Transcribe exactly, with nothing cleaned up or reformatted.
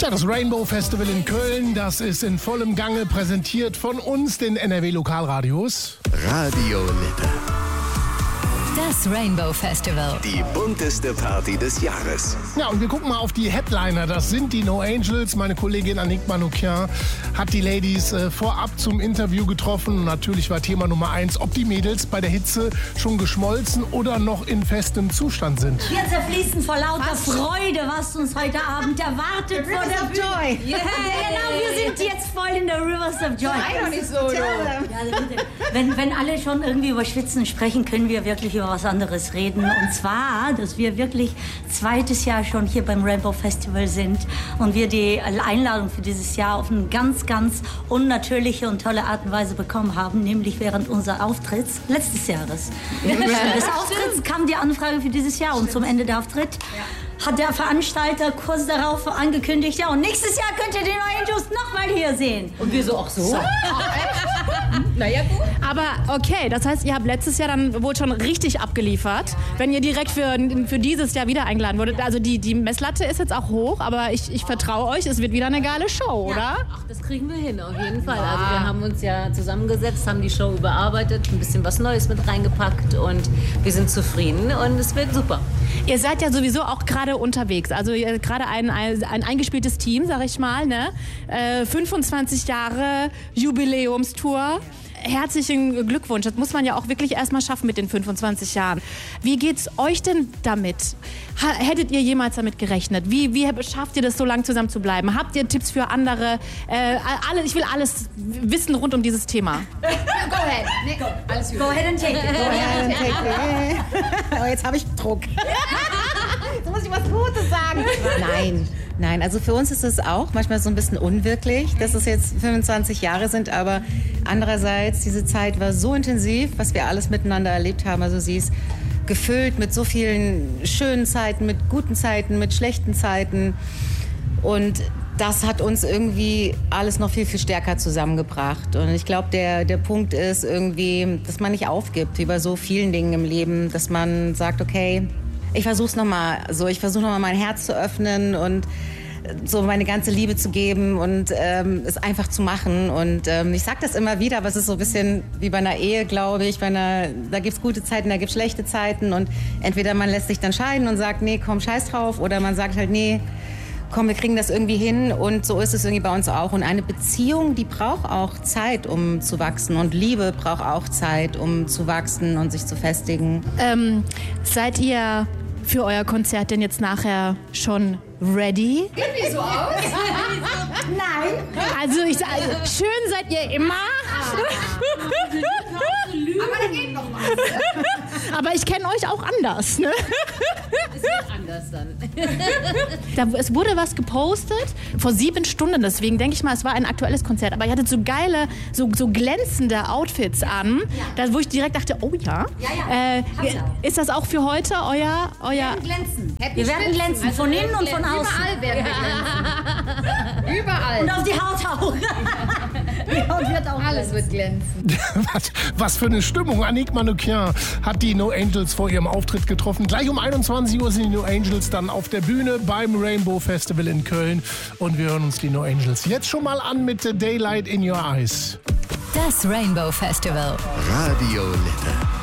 Ja, das Rainbow Festival in Köln, das ist in vollem Gange, präsentiert von uns, den N R W-Lokalradios. Radio Lippe. Das Rainbow Festival. Die bunteste Party des Jahres. Ja, und wir gucken mal auf die Headliner. Das sind die No Angels. Meine Kollegin Annick Manoukian hat die Ladies äh, vorab zum Interview getroffen. Und natürlich war Thema Nummer eins, ob die Mädels bei der Hitze schon geschmolzen oder noch in festem Zustand sind. Wir zerfließen vor lauter was? Freude, was uns heute Abend erwartet. Rivers vor der of Joy. Yeah. Genau, wir sind jetzt voll in der Rivers of Joy. Sei doch nicht so, ja, wenn, wenn alle schon irgendwie über Schwitzen sprechen, können wir wirklich über was anderes reden. Und zwar, dass wir wirklich zweites Jahr schon hier beim Rainbow Festival sind und wir die Einladung für dieses Jahr auf eine ganz, ganz unnatürliche und tolle Art und Weise bekommen haben, nämlich während unseres Auftritts letztes Jahres. Während des Auftritts kam die Anfrage für dieses Jahr und zum Ende der Auftritt hat der Veranstalter kurz darauf angekündigt, ja, und nächstes Jahr könnt ihr den No Angels nochmal hier sehen. Und wir so, auch so? so. Naja, gut. Aber okay, das heißt, ihr habt letztes Jahr dann wohl schon richtig abgeliefert, wenn ihr direkt für, für dieses Jahr wieder eingeladen wurdet. Also die, die Messlatte ist jetzt auch hoch, aber ich, ich vertraue euch, es wird wieder eine geile Show, oder? Ja. Ach, das kriegen wir hin, auf jeden Fall. Also wir haben uns ja zusammengesetzt, haben die Show überarbeitet, ein bisschen was Neues mit reingepackt und wir sind zufrieden und es wird super. Ihr seid ja sowieso auch gerade unterwegs, also gerade ein, ein, ein eingespieltes Team, sag ich mal, ne? Äh, fünfundzwanzig Jahre Jubiläumstour. Herzlichen Glückwunsch. Das muss man ja auch wirklich erstmal schaffen mit den fünfundzwanzig Jahren. Wie geht's euch denn damit? Ha- hättet ihr jemals damit gerechnet? Wie, wie schafft ihr das, so lange zusammen zu bleiben? Habt ihr Tipps für andere? Äh, alle, ich will alles wissen rund um dieses Thema. Go ahead. Nee, go. Alles gut. Go ahead and take it. Go ahead and take it. Oh, jetzt habe ich Druck. Jetzt muss ich was Gutes sagen. Nein. Nein, also für uns ist es auch manchmal so ein bisschen unwirklich, dass es jetzt fünfundzwanzig Jahre sind, aber andererseits, diese Zeit war so intensiv, was wir alles miteinander erlebt haben. Also sie ist gefüllt mit so vielen schönen Zeiten, mit guten Zeiten, mit schlechten Zeiten und das hat uns irgendwie alles noch viel, viel stärker zusammengebracht. Und ich glaube, der, der Punkt ist irgendwie, dass man nicht aufgibt wie bei so vielen Dingen im Leben, dass man sagt, okay, ich versuche es nochmal, so, ich versuche nochmal mein Herz zu öffnen und so meine ganze Liebe zu geben und ähm, es einfach zu machen. Und ähm, ich sage das immer wieder, aber es ist so ein bisschen wie bei einer Ehe, glaube ich. Bei einer, da gibt es gute Zeiten, da gibt es schlechte Zeiten. Und entweder man lässt sich dann scheiden und sagt, nee, komm, scheiß drauf. Oder man sagt halt, nee, komm, wir kriegen das irgendwie hin. Und so ist es irgendwie bei uns auch. Und eine Beziehung, die braucht auch Zeit, um zu wachsen. Und Liebe braucht auch Zeit, um zu wachsen und sich zu festigen. Ähm, seid ihr für euer Konzert denn jetzt nachher schon ready? Geht wie so aus? Nein. Also ich sage, schön seid ihr immer. Aber da geht noch was. Aber ich kenne euch auch anders, ne? Es wird anders dann. Da, es wurde was gepostet vor sieben Stunden, deswegen denke ich mal, es war ein aktuelles Konzert. Aber ihr hattet so geile, so, so glänzende Outfits an, ja. da, wo ich direkt dachte, oh ja. Ja, ja. Äh, ist das auch für heute euer... euer Wir werden glänzen. Happy wir werden Spitzen. glänzen, Also von innen und von außen. Überall werden wir glänzen. Überall. Und auf die Haut auch. Die Haut wird auch Alles wird glänzen. Was, was für eine Stimmung. Annick Manoukian hat die No Angels vor ihrem Auftritt getroffen. Gleich um einundzwanzig Uhr sind die No Angels dann auf der Bühne beim Rainbow Festival in Köln. Und wir hören uns die No Angels jetzt schon mal an mit The Daylight in Your Eyes. Das Rainbow Festival. Radio Lippe.